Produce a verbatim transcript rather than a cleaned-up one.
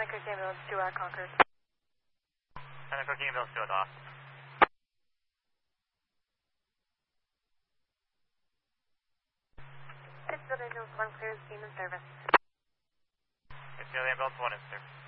Creek Ambulance two at Concord. Santa Creek Ambulance two at the hospital. Pittsfield Ambulance one clears team in service. Pittsfield Ambulance one in service.